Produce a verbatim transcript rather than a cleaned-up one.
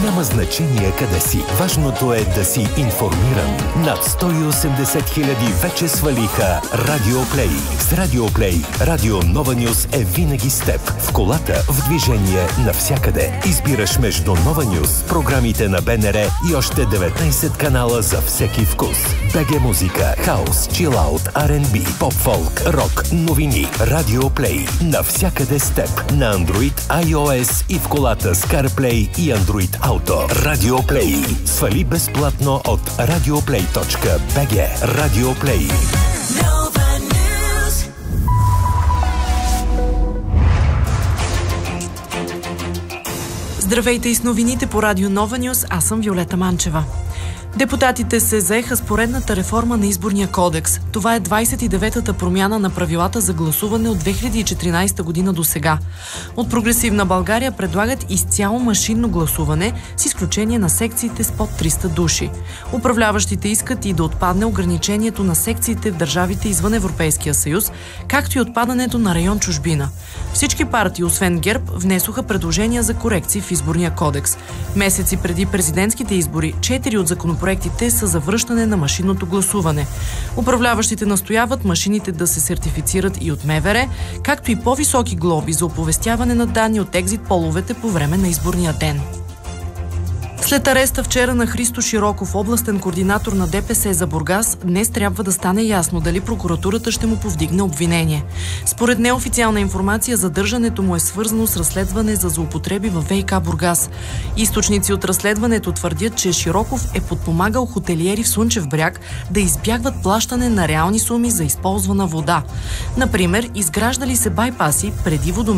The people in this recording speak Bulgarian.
Няма значение къде си. Важното е да си информиран. Над сто и осемдесет хиляди вече свалиха Радио Плей. С Радио Плей, Радио Нова Нюз е винаги с теб. В колата, в движение, навсякъде. Избираш между Нова Нюз, програмите на БНР и още деветнайсет канала за всеки вкус. БГ музика, хаус, чилаут, Ар енд Би, поп-фолк, рок, новини. Радио Плей. Навсякъде с теб. На Android, iOS и в колата с CarPlay и Android Auto. Радио Плей. Свали безплатно от радиоплей точка би джи. Радио Плей. Здравейте и с новините по Радио Нова Нюз. Аз съм Виолета Манчева. Депутатите се заеха с поредната реформа на Изборния кодекс. Това е двайсет и деветата промяна на правилата за гласуване от две хиляди и четиринайсета година до сега. От Прогресивна България предлагат изцяло машинно гласуване, с изключение на секциите с под триста души. Управляващите искат и да отпадне ограничението на секциите в държавите извън Европейския съюз, както и отпадането на район чужбина. Всички партии, освен ГЕРБ, внесоха предложения за корекции в Изборния кодекс. Месеци преди президентските избори, четири от законопроектите са за връщане на машинното гласуване. Управляващите настояват машините да се сертифицират и от МВР, както и по-високи глоби за оповестяване на данни от екзит половете по време на изборния ден. След ареста вчера на Христо Широков, областен координатор на ДПС за Бургас, днес трябва да стане ясно дали прокуратурата ще му повдигне обвинение. Според неофициална информация, задържането му е свързано с разследване за злоупотреби във ВиК Бургас. Източници от разследването твърдят, че Широков е подпомагал хотелиери в Слънчев бряг да избягват плащане на реални суми за използвана вода. Например, изграждали се байпаси преди водомерите